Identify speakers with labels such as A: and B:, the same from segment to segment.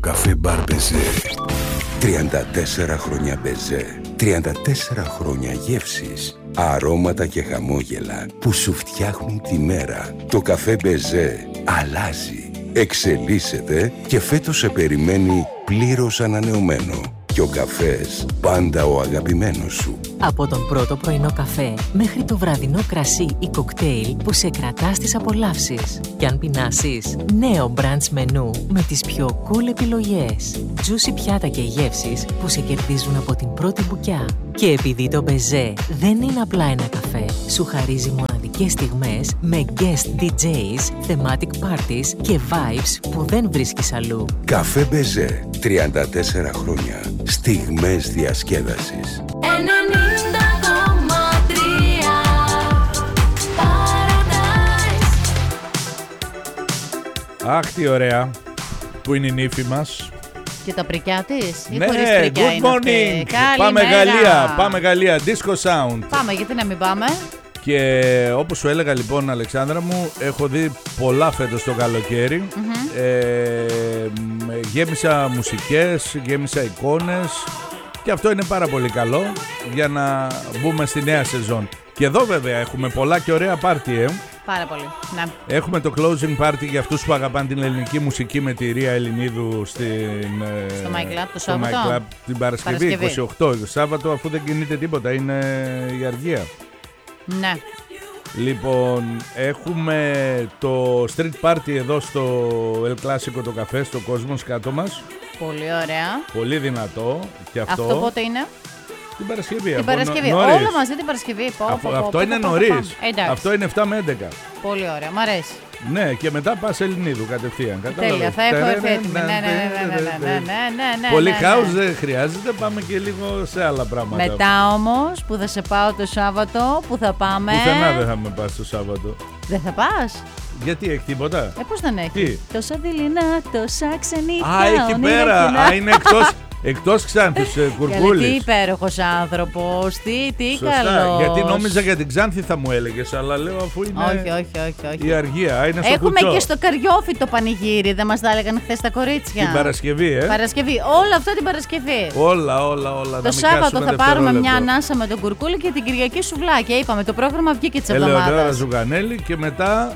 A: καφέ μπαρ Μπεζέ. 34 χρόνια Μπεζέ. 34 χρόνια γεύσεις, αρώματα και χαμόγελα που σου φτιάχνουν τη μέρα. Το καφέ Μπεζέ αλλάζει, εξελίσσεται και φέτος σε περιμένει πλήρως ανανεωμένο. Και ο καφές πάντα ο αγαπημένος σου.
B: Από τον πρώτο πρωινό καφέ μέχρι το βραδινό κρασί ή κοκτέιλ που σε κρατά στις απολαύσεις. Και αν πεινάσεις, νέο brunch μενού με τις πιο cool επιλογές. Juicy πιάτα και γεύσεις που σε κερδίζουν από την πρώτη μπουκιά. Και επειδή το Μπεζέ δεν είναι απλά ένα καφέ, σου χαρίζει μοναδικές στιγμές με guest DJs, thematic parties και vibes που δεν βρίσκεις αλλού.
A: Καφέ Μπεζέ, 34 χρόνια. Στιγμές διασκέδασης.
C: 90,3 Αχ, τι ωραία που είναι η νύφη μας.
D: Και τα πρικιά της.
C: Ναι, good morning. Πάμε Γαλλία, πάμε Γαλλία, disco sound.
D: Πάμε, γιατί να μην πάμε.
C: Και όπως σου έλεγα λοιπόν, Αλεξάνδρα μου, έχω δει πολλά φέτος το καλοκαίρι. Γέμισα μουσικές, γέμισα εικόνες και αυτό είναι πάρα πολύ καλό για να μπούμε στη νέα σεζόν. Και εδώ βέβαια έχουμε πολλά και ωραία πάρτι,
D: Πάρα πολύ, ναι. Έχουμε
C: το closing party για αυτούς που αγαπάνε την ελληνική μουσική με τη Ρία Ελληνίδου στο
D: My Club το Σάββατο.
C: My Club την Παρασκευή 28. Το Σάββατο, αφού δεν κινείται τίποτα, είναι η αργία.
D: Ναι.
C: Λοιπόν, έχουμε το street party εδώ στο El Clásico το καφέ, στο Κόσμος κάτω μας.
D: Πολύ ωραία.
C: Πολύ δυνατό και αυτό.
D: Αυτό πότε είναι?
C: Την Παρασκευή.
D: Την Παρασκευή. Όλα μαζί την Παρασκευή.
C: Αυτό είναι νωρίς. Αυτό είναι 7 με 11.
D: Πολύ ωραία, μ' αρέσει.
C: Ναι, και μετά πας Ελληνίδου κατευθείαν.
D: Τέλεια, θα έχω έρθει έτοιμη. Ναι.
C: Πολύ χάος δεν χρειάζεται, πάμε και λίγο σε άλλα πράγματα.
D: Μετά όμως που θα σε πάω το Σάββατο, που θα πάμε.
C: Πουθενά δεν θα με πας το Σάββατο.
D: Δεν θα πας?
C: Γιατί έχει τίποτα?
D: Πώς δεν έχει?
C: Τι?
D: Τόσα δειλινά, τόσα ξενύχια.
C: Α, εκεί πέρα. Είναι εκτός Ξάνθης, Κουρκούλης.
D: Τι υπέροχος άνθρωπος, τι
C: σωστά,
D: καλός.
C: γιατί νόμιζα για την Ξάνθη θα μου έλεγες, αλλά λέω αφού είναι
D: όχι.
C: η αργία, είναι στο
D: Έχουμε
C: κουτσό.
D: και στο Καριόφι το πανηγύρι, δεν μας τα έλεγαν χθες τα κορίτσια.
C: Την Παρασκευή,
D: Παρασκευή, όλα αυτά την Παρασκευή.
C: Όλα.
D: Το Σάββατο θα πάρουμε μια ανάσα με τον Κουρκούλη και την Κυριακή σουβλάκια. Είπαμε, το πρόγραμμα βγήκε της εβδομάδας.
C: Ελεονόρα Ζουγανέλη και μετά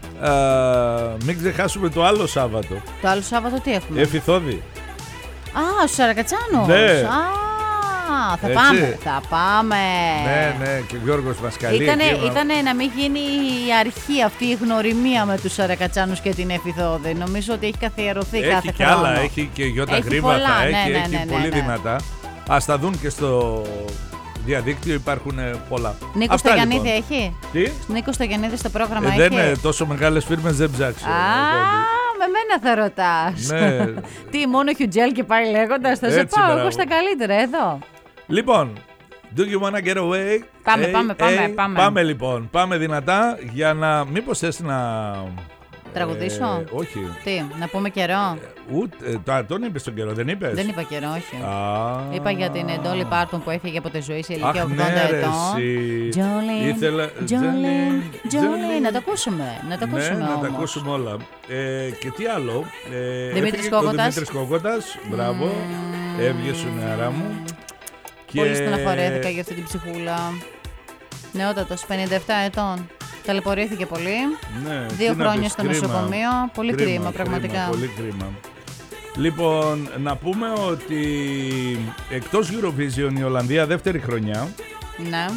C: μην ξεχάσουμε το άλλο Σάββατο.
D: Το άλλο Σάββατο τι έχουμε?
C: Εφηθόδη.
D: Α, στους Σαρακατσάνους.
C: Ναι.
D: Θα πάμε.
C: Ναι, και Γιώργος Μασκαλή.
D: Ήτανε να μην γίνει η αρχή αυτή η γνωριμία με τους Σαρακατσάνους και την Εφηθόδη. Νομίζω ότι έχει καθιερωθεί κάθε χρόνο.
C: Έχει κι άλλα, έχει και Γιώτα Γρήβατα, έχει πολύ δυνατά. Ας τα δουν και στο διαδίκτυο, υπάρχουν πολλά.
D: Νίκο Σταγιαννίδη έχει?
C: Τι?
D: Νίκο Σταγιαννίδη στο πρόγραμμα έχει?
C: Δεν είναι τόσο μεγάλες φίρμες, δεν ψάξω.
D: Με μένα θα ρωτάς.
C: Ναι.
D: Τι, μόνο Χιουτζέλ και πάει λέγοντας? Θα σε πάω εγώ στα καλύτερα εδώ.
C: Λοιπόν, do you wanna get away?
D: Πάμε.
C: Πάμε λοιπόν, πάμε δυνατά για να... Μήπως θες να...
D: Τραγουδήσω?
C: Όχι.
D: Τι, να πούμε καιρό?
C: Τον είπες τον καιρό, δεν είπες?
D: Δεν είπα καιρό, όχι. Είπα για την Ντόλι Πάρτον που έφυγε από τη ζωή σε ηλικία 80 ετών. Jolene, να το ακούσουμε. Να το
C: ακούσουμε όλα. Και τι άλλο?
D: Δημήτρης
C: Κόκοτας, μπράβο. Έβγε σου νεαρά μου.
D: Πολύ στεναχωρέθηκα για αυτή την ψυχούλα. Νεότατος, 57 ετών. Ταλαιπωρήθηκε πολύ.
C: Ναι,
D: 2 χρόνια στο νοσοκομείο. Πολύ κρίμα, πραγματικά.
C: Πολύ κρίμα. Λοιπόν, να πούμε ότι εκτός Eurovision η Ολλανδία δεύτερη χρονιά.
D: Ναι.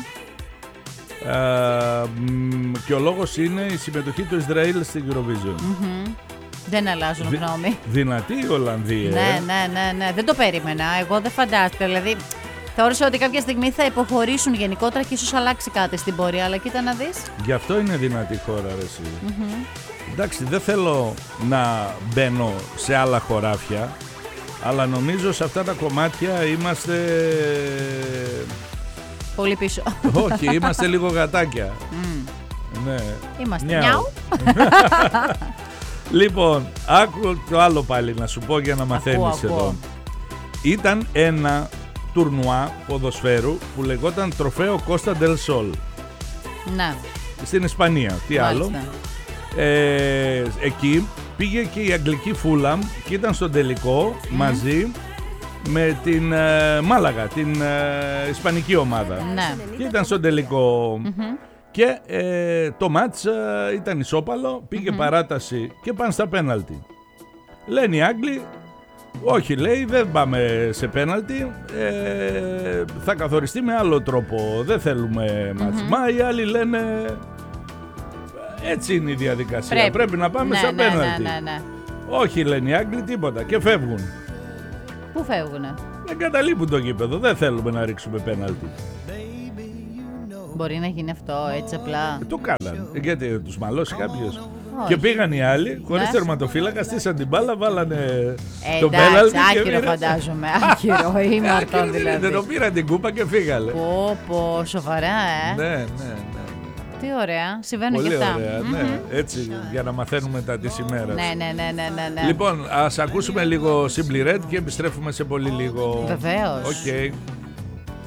C: Και ο λόγος είναι η συμμετοχή του Ισραήλ στην Eurovision.
D: Δεν αλλάζουν γνώμη.
C: Δυνατή η Ολλανδία.
D: Ναι. Δεν το περίμενα. Εγώ δεν φαντάστηκα. Δηλαδή, θεώρησα ότι κάποια στιγμή θα υποχωρήσουν γενικότερα και ίσως αλλάξει κάτι στην πορεία. Αλλά κοίτα να δεις.
C: Γι' αυτό είναι δυνατή χώρα, ρε εσύ. Εντάξει, δεν θέλω να μπαίνω σε άλλα χωράφια, αλλά νομίζω σε αυτά τα κομμάτια είμαστε...
D: Πολύ πίσω.
C: Όχι, είμαστε λίγο γατάκια. Ναι.
D: Είμαστε νιάου.
C: Λοιπόν, άκου το άλλο πάλι να σου πω για να μαθαίνεις εδώ. Ήταν ένα τουρνουά ποδοσφαίρου που λεγόταν Τροφαίο Κώστα Ντελ Σολ.
D: Ναι.
C: Στην Ισπανία. Τι άλλο? Εκεί πήγε και η αγγλική Φούλαμ και ήταν στον τελικό μαζί με την Μάλαγα, την ισπανική ομάδα.
D: Ναι.
C: Και ήταν στον τελικό και το μάτς ήταν ισόπαλο, πήγε παράταση και πάνε στα πέναλτι. Λένε οι Άγγλοι, όχι, λέει, δεν πάμε σε πέναλτι, θα καθοριστεί με άλλο τρόπο, δεν θέλουμε μάτς. Μα οι άλλοι λένε, έτσι είναι η διαδικασία, πρέπει να πάμε στα πέναλτι.
D: Ναι.
C: Όχι, λένε οι Άγγλοι, τίποτα και φεύγουν.
D: Πού φεύγουνε?
C: Εγκαταλείπουν το γήπεδο, δεν θέλουμε να ρίξουμε πέναλτι.
D: Μπορεί να γίνει αυτό έτσι απλά?
C: Το κάναν, γιατί τους μαλώσει κάποιος. Και πήγαν οι άλλοι, χωρίς τερματοφύλακα, στήσαν την μπάλα, βάλανε το πέναλτι.
D: Εντάξει, άκυρο φαντάζομαι. Άκυρο, ήμαρτον δηλαδή.
C: Δεν το πήραν την κούπα και φύγανε.
D: Πω, σοβαρά,
C: Ναι.
D: Τι ωραία, συμβαίνουν
C: πολύ
D: και αυτά.
C: Ωραία, ναι. Έτσι, για να μαθαίνουμε τα της ημέρας.
D: Ναι.
C: Λοιπόν, ας ακούσουμε λίγο Simply Red και επιστρέφουμε σε πολύ λίγο.
D: Βεβαίως.
C: Okay.